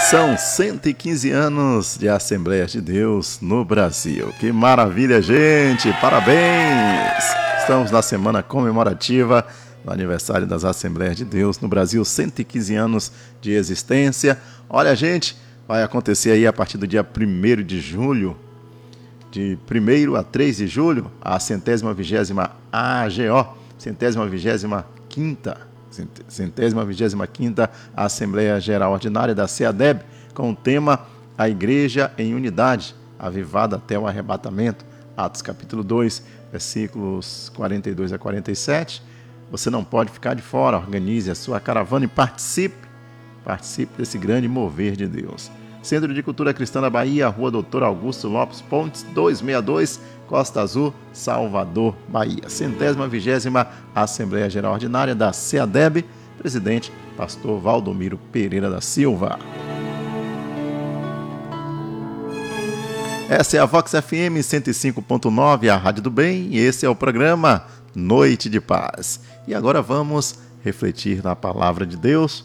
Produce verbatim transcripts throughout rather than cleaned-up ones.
São cento e quinze anos de Assembleia de Deus no Brasil. Que maravilha, gente! Parabéns! Estamos na semana comemorativa do aniversário das Assembleias de Deus no Brasil. cento e quinze anos de existência. Olha, gente, vai acontecer aí a partir do dia primeiro de julho, de primeiro a três de julho, a centésima vigésima A G O, centésima vigésima quinta centésima vigésima quinta Assembleia Geral Ordinária da C E A D E B, com o tema A Igreja em Unidade, avivada até o arrebatamento, Atos capítulo dois, versículos quarenta e dois a quarenta e sete. Você não pode ficar de fora, organize a sua caravana e participe, participe desse grande mover de Deus. Centro de Cultura Cristã da Bahia, Rua Doutor Augusto Lopes Pontes, duzentos e sessenta e dois, Costa Azul, Salvador, Bahia. Centésima vigésima Assembleia Geral Ordinária da C E A D E B, presidente, pastor Valdomiro Pereira da Silva. Essa é a Vox F M cento e cinco ponto nove, a Rádio do Bem, e esse é o programa Noite de Paz. E agora vamos refletir na Palavra de Deus.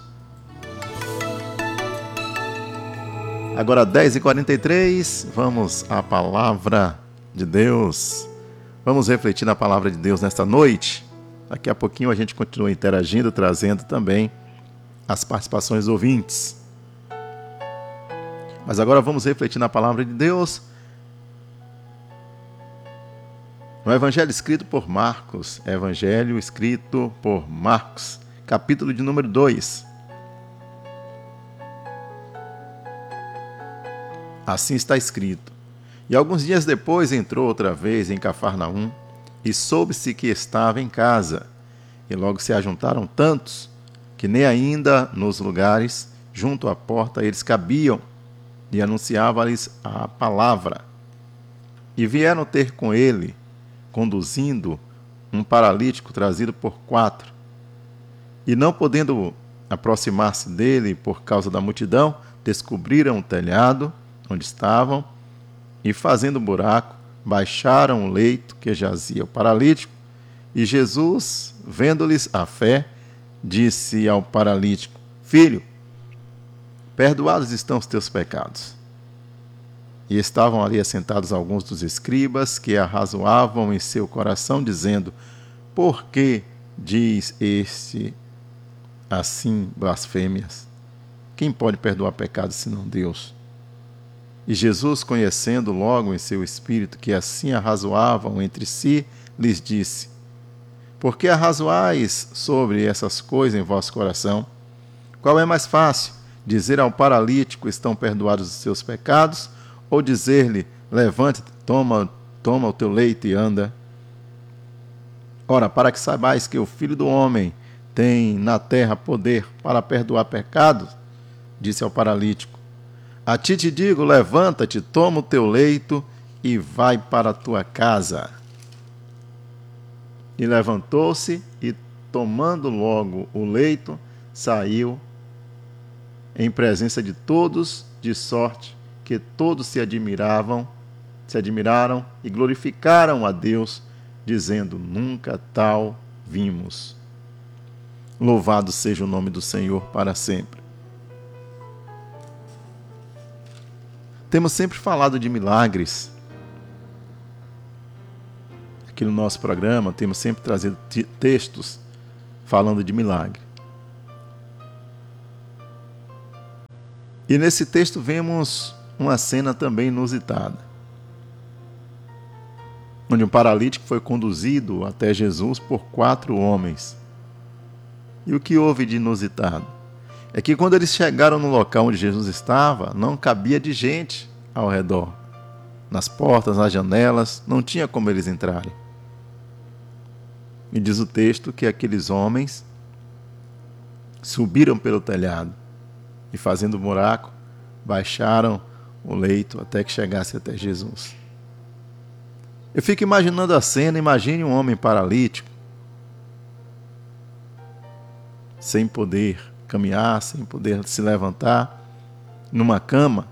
Agora dez e quarenta e três, vamos à Palavra de Deus. Vamos refletir na Palavra de Deus nesta noite. Daqui a pouquinho a gente continua interagindo, trazendo também as participações dos ouvintes. Mas agora vamos refletir na Palavra de Deus no Evangelho escrito por Marcos. Evangelho escrito por Marcos, capítulo de número dois. Assim está escrito: E alguns dias depois entrou outra vez em Cafarnaum, e soube-se que estava em casa. E logo se ajuntaram tantos, que nem ainda nos lugares, junto à porta, eles cabiam, e anunciava-lhes a palavra. E vieram ter com ele, conduzindo um paralítico trazido por quatro. E não podendo aproximar-se dele por causa da multidão, descobriram o telhado onde estavam, e fazendo um buraco, baixaram o leito que jazia o paralítico, e Jesus, vendo-lhes a fé, disse ao paralítico: Filho, perdoados estão os teus pecados. E estavam ali assentados alguns dos escribas, que arrazoavam em seu coração, dizendo: Por que diz este assim blasfêmias? Quem pode perdoar pecados senão Deus? E Jesus, conhecendo logo em seu espírito que assim arrazoavam entre si, lhes disse: Por que arrazoais sobre essas coisas em vosso coração? Qual é mais fácil, dizer ao paralítico: Estão perdoados os seus pecados, ou dizer-lhe: Levante-te, toma, toma o teu leito e anda? Ora, para que saibais que o Filho do Homem tem na terra poder para perdoar pecados, disse ao paralítico: A ti te digo, levanta-te, toma o teu leito e vai para a tua casa. E levantou-se e, tomando logo o leito, saiu em presença de todos, de sorte que todos se admiravam, se admiraram e glorificaram a Deus, dizendo: Nunca tal vimos. Louvado seja o nome do Senhor para sempre. Temos sempre falado de milagres aqui no nosso programa, temos sempre trazido t- textos falando de milagre. E nesse texto vemos uma cena também inusitada, onde um paralítico foi conduzido até Jesus por quatro homens. E o que houve de inusitado? É que quando eles chegaram no local onde Jesus estava, não cabia de gente ao redor. Nas portas, nas janelas, não tinha como eles entrarem. E diz o texto que aqueles homens subiram pelo telhado e, fazendo um buraco, baixaram o leito até que chegasse até Jesus. Eu fico imaginando a cena. Imagine um homem paralítico, sem poder caminhar, sem poder se levantar, numa cama,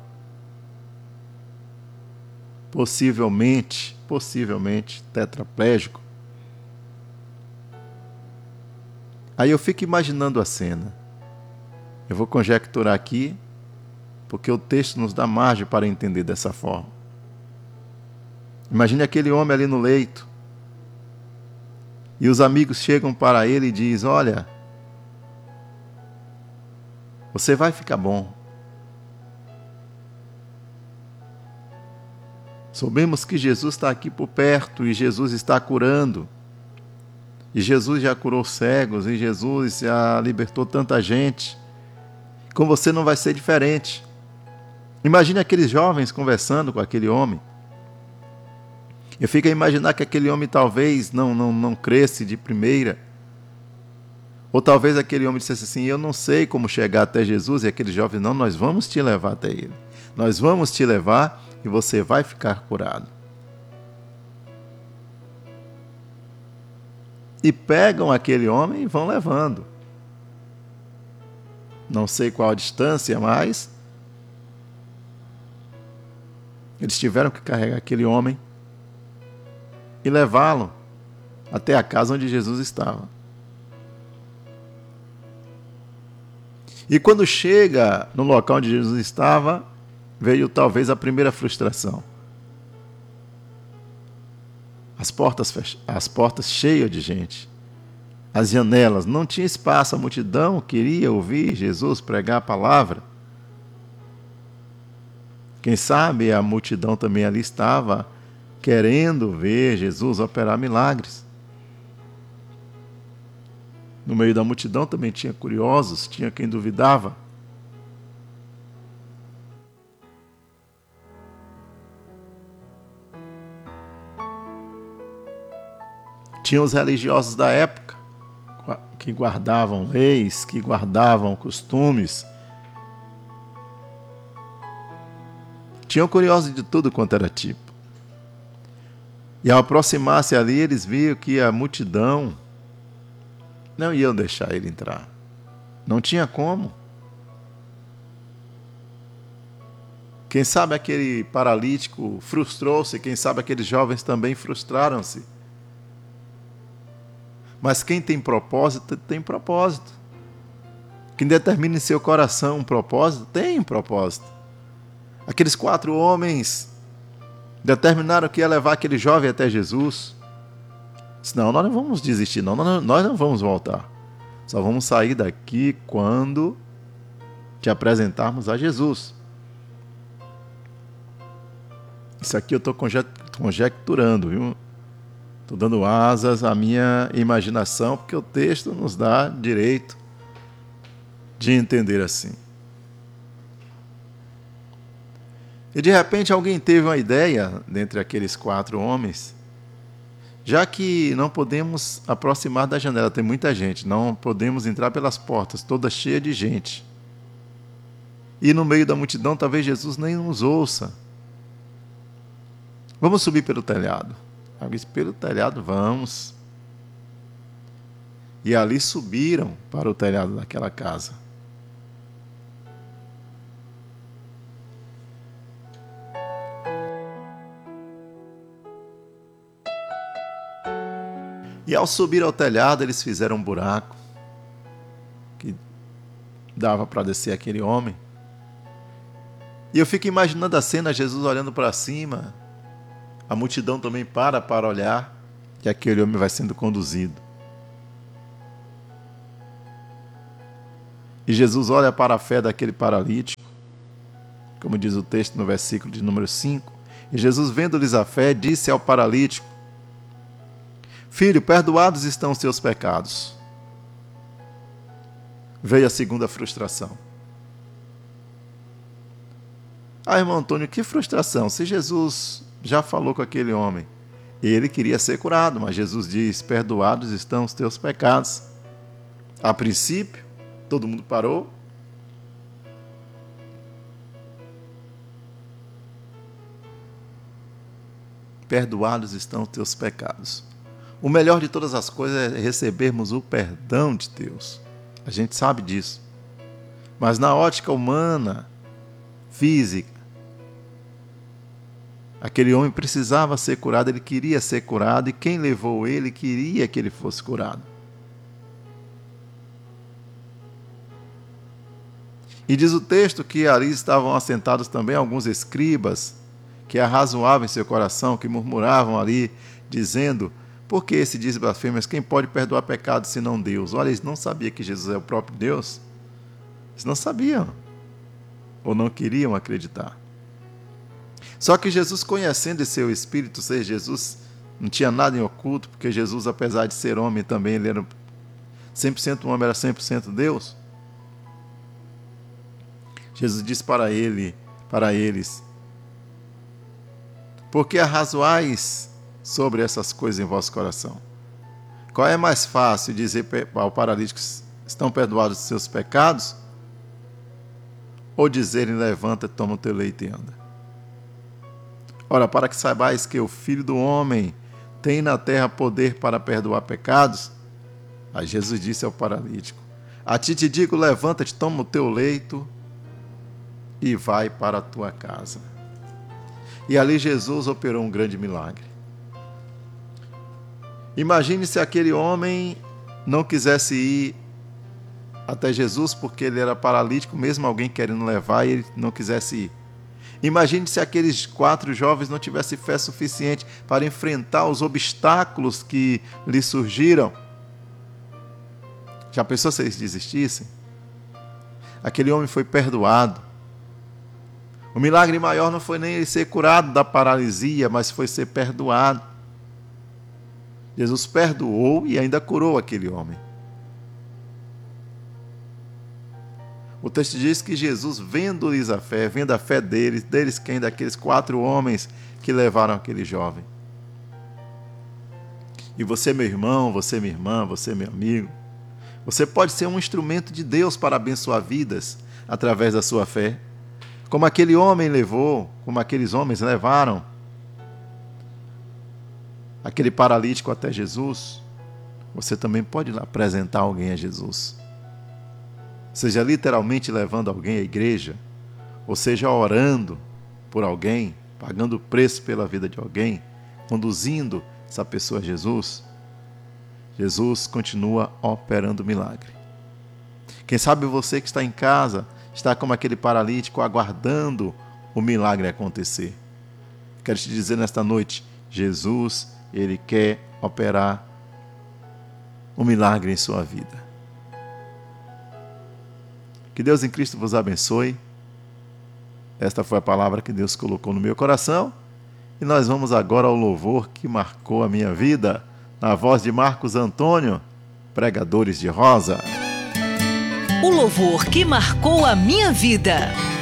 possivelmente, possivelmente tetraplégico. Aí eu fico imaginando a cena. Eu vou conjecturar aqui porque o texto nos dá margem para entender dessa forma. Imagine aquele homem ali no leito, e os amigos chegam para ele e dizem: olha, você vai ficar bom. Soubemos que Jesus está aqui por perto e Jesus está curando. E Jesus já curou cegos e Jesus já libertou tanta gente. Com você não vai ser diferente. Imagine aqueles jovens conversando com aquele homem. Eu fico a imaginar que aquele homem talvez não, não, não cresce de primeira. Ou talvez aquele homem dissesse assim: eu não sei como chegar até Jesus. E aquele jovem: não, nós vamos te levar até ele. Nós vamos te levar e você vai ficar curado. E pegam aquele homem e vão levando. Não sei qual a distância, mas eles tiveram que carregar aquele homem e levá-lo até a casa onde Jesus estava. E quando chega no local onde Jesus estava, veio talvez a primeira frustração. As portas, fech... As portas cheias de gente. As janelas, não tinha espaço, a multidão queria ouvir Jesus pregar a palavra. Quem sabe a multidão também ali estava querendo ver Jesus operar milagres. No meio da multidão também tinha curiosos, tinha quem duvidava. Tinha os religiosos da época, que guardavam leis, que guardavam costumes. Tinham curiosos de tudo quanto era tipo. E ao aproximar-se ali, eles viram que a multidão não iam deixar ele entrar. Não tinha como. Quem sabe aquele paralítico frustrou-se, quem sabe aqueles jovens também frustraram-se. Mas quem tem propósito, tem propósito. Quem determina em seu coração um propósito, tem um propósito. Aqueles quatro homens determinaram que ia levar aquele jovem até Jesus. Senão nós não vamos desistir, não, nós não vamos voltar. Só vamos sair daqui quando te apresentarmos a Jesus. Isso aqui eu estou conjecturando, viu? Estou dando asas à minha imaginação, porque o texto nos dá direito de entender assim. E de repente alguém teve uma ideia, dentre aqueles quatro homens, já que não podemos aproximar da janela, tem muita gente, não podemos entrar pelas portas, toda cheia de gente. E no meio da multidão talvez Jesus nem nos ouça. Vamos subir pelo telhado. Alguém disse: pelo telhado, vamos. E ali subiram para o telhado daquela casa. E ao subir ao telhado, eles fizeram um buraco que dava para descer aquele homem. E eu fico imaginando a cena, Jesus olhando para cima. A multidão também para para olhar, e aquele homem vai sendo conduzido. E Jesus olha para a fé daquele paralítico, como diz o texto no versículo de número cinco. E Jesus, vendo-lhes a fé, disse ao paralítico: filho, perdoados estão os teus pecados. Veio a segunda frustração. Ah, irmão Antônio, que frustração! Se Jesus já falou com aquele homem, ele queria ser curado, mas Jesus diz: perdoados estão os teus pecados. A princípio, todo mundo parou. Perdoados estão os teus pecados. O melhor de todas as coisas é recebermos o perdão de Deus. A gente sabe disso. Mas na ótica humana, física, aquele homem precisava ser curado, ele queria ser curado, e quem levou ele queria que ele fosse curado. E diz o texto que ali estavam assentados também alguns escribas que arrazoavam em seu coração, que murmuravam ali, dizendo: por que esse diz blasfêmias? Quem pode perdoar pecados senão Deus? Olha, eles não sabiam que Jesus é o próprio Deus. Eles não sabiam, ou não queriam acreditar. Só que Jesus, conhecendo esse seu espírito, ou seja, Jesus não tinha nada em oculto, porque Jesus, apesar de ser homem também, ele era cem por cento homem, era cem por cento Deus. Jesus disse para ele, para eles: por que arrazoais sobre essas coisas em vosso coração? Qual é mais fácil dizer ao paralítico: estão perdoados os seus pecados? Ou dizerem: levanta, toma o teu leito e anda? Ora, para que saibais que o Filho do Homem tem na terra poder para perdoar pecados, aí Jesus disse ao paralítico: a ti te digo, levanta-te, toma o teu leito e vai para a tua casa. E ali Jesus operou um grande milagre. Imagine se aquele homem não quisesse ir até Jesus porque ele era paralítico, mesmo alguém querendo levar, e ele não quisesse ir. Imagine se aqueles quatro jovens não tivessem fé suficiente para enfrentar os obstáculos que lhes surgiram. Já pensou se eles desistissem? Aquele homem foi perdoado. O milagre maior não foi nem ele ser curado da paralisia, mas foi ser perdoado. Jesus perdoou e ainda curou aquele homem. O texto diz que Jesus, vendo-lhes a fé, vendo a fé deles, deles quem? Daqueles quatro homens que levaram aquele jovem. E você, meu irmão, você, minha irmã, você, meu amigo, você pode ser um instrumento de Deus para abençoar vidas através da sua fé. Como aquele homem levou, como aqueles homens levaram aquele paralítico até Jesus, você também pode apresentar alguém a Jesus. Seja literalmente levando alguém à igreja, ou seja orando por alguém, pagando o preço pela vida de alguém, conduzindo essa pessoa a Jesus. Jesus continua operando milagre. Quem sabe você que está em casa, está como aquele paralítico aguardando o milagre acontecer. Quero te dizer nesta noite, Jesus, ele quer operar um milagre em sua vida. Que Deus em Cristo vos abençoe. Esta foi a palavra que Deus colocou no meu coração. E nós vamos agora ao louvor que marcou a minha vida, na voz de Marcos Antônio, Pregadores de Rosa. O louvor que marcou a minha vida.